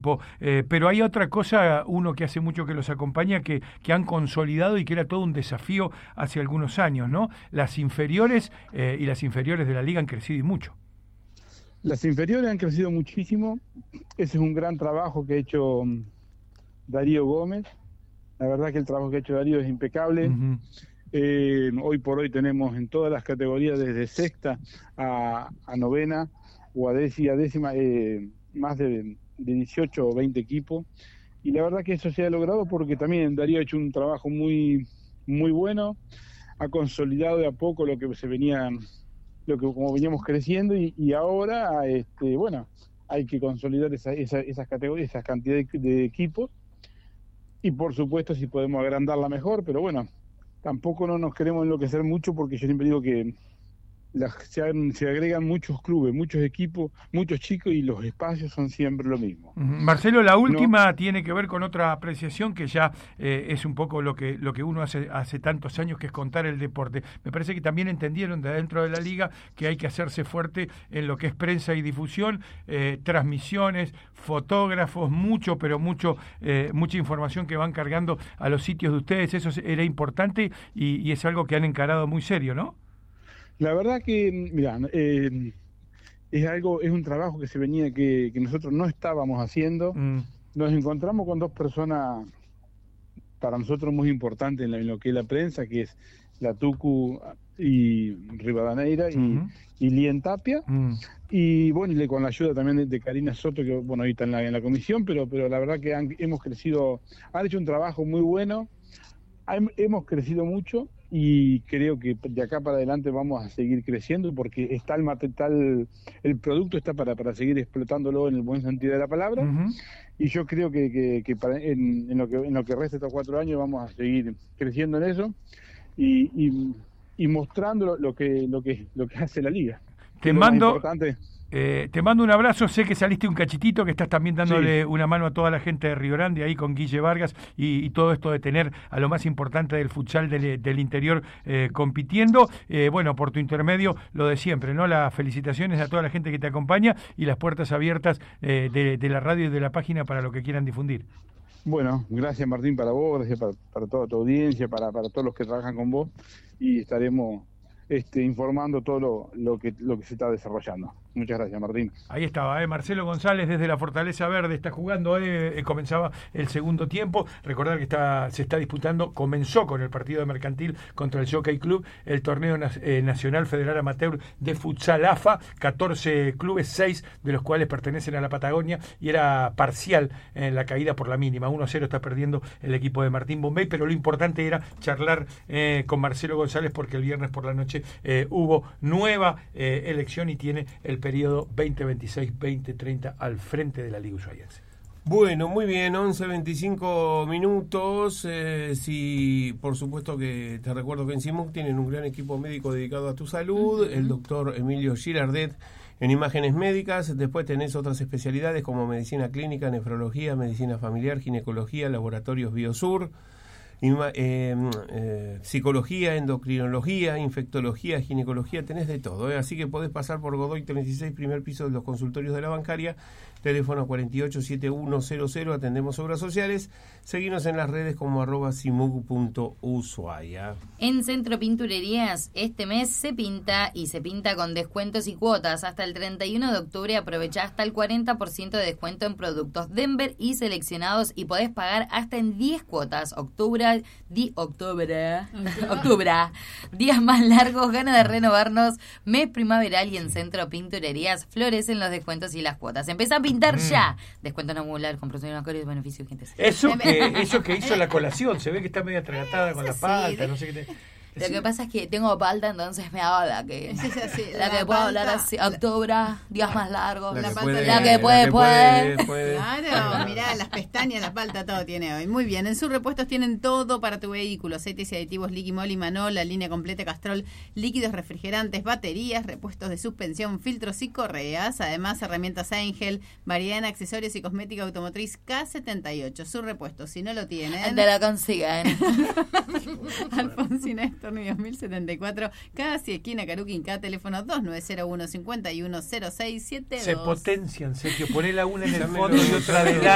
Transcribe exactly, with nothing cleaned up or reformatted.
equipo. Eh, pero hay otra cosa, uno que hace mucho que los acompaña, que, que han consolidado y que era todo un desafío hace algunos años, ¿no? Las inferiores eh, y las inferiores de la liga han crecido y mucho. Las inferiores han crecido muchísimo. Ese es un gran trabajo que ha hecho Darío Gómez. La verdad que el trabajo que ha hecho Darío es impecable. Uh-huh. Eh, hoy por hoy tenemos en todas las categorías, desde sexta a, a novena o a décima, a décima eh, más de, de dieciocho o veinte equipos. Y la verdad que eso se ha logrado porque también Darío ha hecho un trabajo muy, muy bueno. Ha consolidado de a poco lo que se venía... lo que como veníamos creciendo y, y ahora este bueno hay que consolidar esa, esa, esas categorías, esas cantidades de, de equipos y por supuesto si podemos agrandarla mejor, pero bueno, tampoco no nos queremos enloquecer mucho porque yo siempre digo que la, se, se agregan muchos clubes, muchos equipos, muchos chicos y los espacios son siempre lo mismo. Marcelo, la última no. tiene que ver con otra apreciación que ya eh, es un poco lo que lo que uno hace hace tantos años, que es contar el deporte. Me parece que también entendieron de adentro de la liga que hay que hacerse fuerte en lo que es prensa y difusión, eh, transmisiones, fotógrafos, mucho, pero mucho eh, mucha información que van cargando a los sitios de ustedes. Eso era importante y, y es algo que han encarado muy serio, ¿no? La verdad que, mira, eh, es algo, es un trabajo que se venía, que, que nosotros no estábamos haciendo. Mm. Nos encontramos con dos personas para nosotros muy importantes en, la, en lo que es la prensa, que es la Tucu y Rivadaneira y, uh-huh. y Lien Tapia. Mm. Y bueno, y con la ayuda también de, de Karina Soto, que bueno, ahorita en la, en la comisión, pero, pero la verdad que han, hemos crecido, han hecho un trabajo muy bueno, han, hemos crecido mucho. Y creo que de acá para adelante vamos a seguir creciendo porque está el tal, el producto está para, para seguir explotándolo en el buen sentido de la palabra. Uh-huh. Y yo creo que, que, que para, en, en, lo que en lo que resta estos cuatro años vamos a seguir creciendo en eso y, y, y mostrando lo, lo que lo que lo que hace la liga. Te mando Eh, te mando un abrazo, sé que saliste un cachitito, que estás también dándole sí. una mano a toda la gente de Río Grande, ahí con Guille Vargas, y, y todo esto de tener a lo más importante del futsal del, del interior eh, compitiendo. Eh, bueno, por tu intermedio, lo de siempre, ¿no? Las felicitaciones a toda la gente que te acompaña y las puertas abiertas eh, de, de la radio y de la página para lo que quieran difundir. Bueno, gracias Martín para vos, gracias para, para toda tu audiencia, para, para todos los que trabajan con vos, y estaremos este, informando todo lo, lo, que, lo que se está desarrollando. Muchas gracias, Martín. Ahí estaba, ¿eh? Marcelo González desde la Fortaleza Verde está jugando, eh, comenzaba el segundo tiempo. Recordar que está, se está disputando, comenzó con el partido de Mercantil contra el Jockey Club, el torneo eh, nacional federal amateur de futsal A F A, catorce clubes, seis de los cuales pertenecen a la Patagonia, y era parcial en la caída por la mínima. uno a cero está perdiendo el equipo de Martín Bombay, pero lo importante era charlar eh, con Marcelo González porque el viernes por la noche eh, hubo nueva eh, elección y tiene el periodo veinte veintiséis veinte treinta al frente de la Liga Ushuaiense. Bueno, muy bien, once veinticinco minutos. Eh, sí, por supuesto que te recuerdo que en CIMUC tienen un gran equipo médico dedicado a tu salud, uh-huh. el doctor Emilio Girardet en imágenes médicas. Después tenés otras especialidades como medicina clínica, nefrología, medicina familiar, ginecología, laboratorios Biosur, Eh, eh, psicología, endocrinología, infectología, ginecología, tenés de todo, ¿eh? Así que podés pasar por Godoy treinta y seis, primer piso de los consultorios de la bancaria, teléfono cuarenta y ocho setenta y uno cero cero, atendemos obras sociales. Seguinos en las redes como arroba simug punto ushuaia. En Centro Pinturerías este mes se pinta y se pinta con descuentos y cuotas. Hasta el treinta y uno de octubre aprovecha hasta el cuarenta por ciento de descuento en productos Denver y seleccionados y podés pagar hasta en diez cuotas. Octubre, di, octubre, octubre, días más largos, ganas de renovarnos, mes primaveral, y en Centro Pinturerías florecen los descuentos y las cuotas. Empieza a pintar mm. ya. Descuento no acumular, compromiso bancario y beneficios. Eso que, eso que hizo la colación, se ve que está medio atragantada con la palta, sí, no sé qué te... Lo que pasa es que tengo palta, entonces me hago la que sí, sí, sí, la, la que puedo hablar así, octubre, días más largos, la, la, que, palta, puede, la que puede, la puede, que puede. Claro, mirá, las pestañas, la palta, todo tiene hoy. Muy bien, en sus repuestos tienen todo para tu vehículo: aceites y aditivos Liquimol y Manol, la línea completa Castrol, líquidos refrigerantes, baterías, repuestos de suspensión, filtros y correas. Además, herramientas Angel, variedad en accesorios y cosmética automotriz K setenta y ocho. Sus repuestos, si no lo tienen, te lo consigan. Alfonsina Estornillos mil setenta y cuatro, casi esquina Caruquinca, teléfono dos nueve cero uno cinco uno cero seis siete dos. Se potencian, Sergio, poné la una en el fondo y otra de la